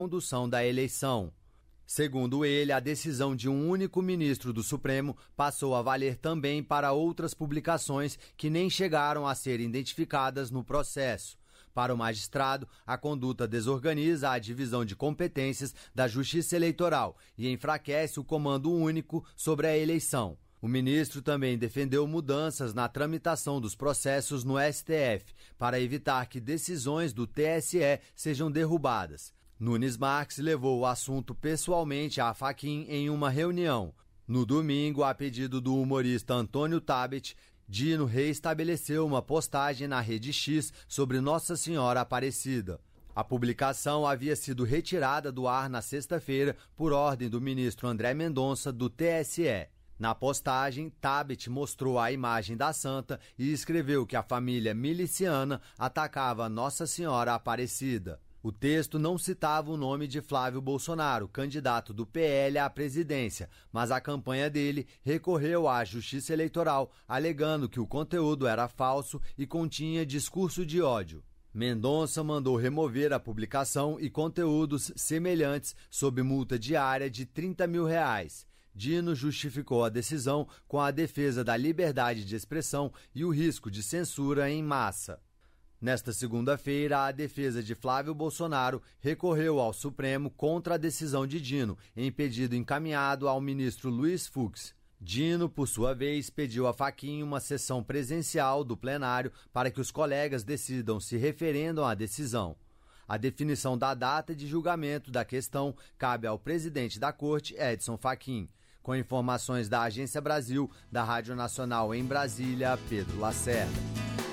condução da eleição. Segundo ele, a decisão de um único ministro do Supremo passou a valer também para outras publicações que nem chegaram a ser identificadas no processo. Para o magistrado, a conduta desorganiza a divisão de competências da Justiça Eleitoral e enfraquece o comando único sobre a eleição. O ministro também defendeu mudanças na tramitação dos processos no STF para evitar que decisões do TSE sejam derrubadas. Nunes Marques levou o assunto pessoalmente à Fachin em uma reunião. No domingo, a pedido do humorista Antônio Tabet, Dino reestabeleceu uma postagem na Rede X sobre Nossa Senhora Aparecida. A publicação havia sido retirada do ar na sexta-feira por ordem do ministro André Mendonça, do TSE. Na postagem, Tabet mostrou a imagem da santa e escreveu que a família miliciana atacava Nossa Senhora Aparecida. O texto não citava o nome de Flávio Bolsonaro, candidato do PL à presidência, mas a campanha dele recorreu à Justiça Eleitoral, alegando que o conteúdo era falso e continha discurso de ódio. Mendonça mandou remover a publicação e conteúdos semelhantes sob multa diária de R$30 mil. Dino justificou a decisão com a defesa da liberdade de expressão e o risco de censura em massa. Nesta segunda-feira, a defesa de Flávio Bolsonaro recorreu ao Supremo contra a decisão de Dino, em pedido encaminhado ao ministro Luiz Fux. Dino, por sua vez, pediu a Fachin uma sessão presencial do plenário para que os colegas decidam se referendam à decisão. A definição da data de julgamento da questão cabe ao presidente da Corte, Edson Fachin. Com informações da Agência Brasil, da Rádio Nacional em Brasília, Pedro Lacerda.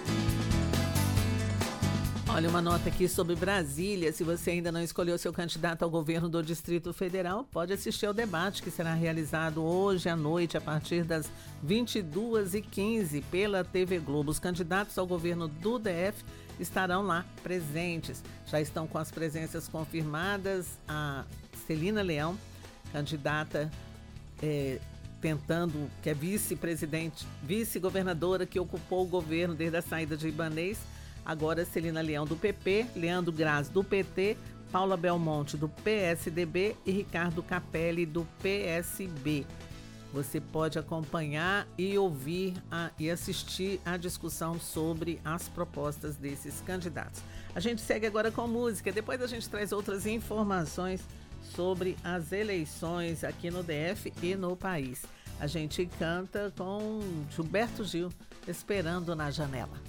Olha, uma nota aqui sobre Brasília. Se você ainda não escolheu seu candidato ao governo do Distrito Federal, pode assistir ao debate que será realizado hoje à noite, a partir das 22h15, pela TV Globo. Os candidatos ao governo do DF estarão lá presentes. Já estão com as presenças confirmadas a Celina Leão, candidata que é vice-governadora, que ocupou o governo desde a saída de Ibanez. Agora Celina Leão, do PP, Leandro Graz, do PT, Paula Belmonte, do PSDB e Ricardo Capelli, do PSB. Você pode acompanhar e ouvir e assistir a discussão sobre as propostas desses candidatos. A gente segue agora com música, depois a gente traz outras informações sobre as eleições aqui no DF e no país. A gente canta com Gilberto Gil, Esperando na Janela.